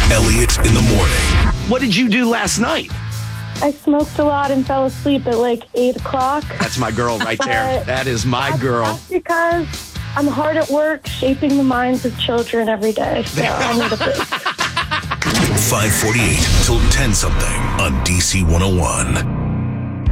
Elliot in the morning. What did you do last night? I smoked a lot and fell asleep at like 8 o'clock. That's my girl right there. That is my girl. That's because I'm hard at work shaping the minds of children every day. So I need a break. 548 till 10 something on DC 101.